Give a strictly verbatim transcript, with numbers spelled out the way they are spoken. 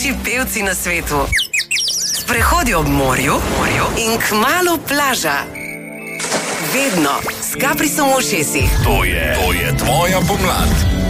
najljubši pevci na svetu. Sprehodi ob morju in kmalu plaža. Vedno s Caprisom v ušesih. To je, to je tvoja pomlad.